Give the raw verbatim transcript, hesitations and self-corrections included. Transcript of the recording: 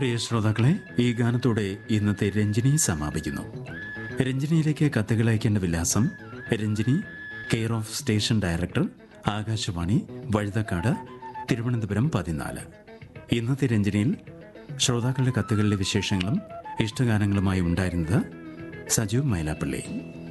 പ്രിയ ശ്രോതാക്കളെ, ഈ ഗാനത്തോടെ ഇന്നത്തെ രഞ്ജിനി സമാപിക്കുന്നു. രഞ്ജിനിയിലേക്ക് കത്തുകൾ അയക്കേണ്ട വിലാസം: Ranjini, care of station director, Akashvani, Vazhuthacaud, Thiruvananthapuram പതിനാല്. ഇന്നത്തെ രഞ്ജിനിയിൽ ശ്രോതാക്കളുടെ കത്തുകളിലെ വിശേഷങ്ങളും ഇഷ്ടഗാനങ്ങളുമായി ഉണ്ടായിരുന്നത് സജീവ് മൈലാപ്പള്ളി.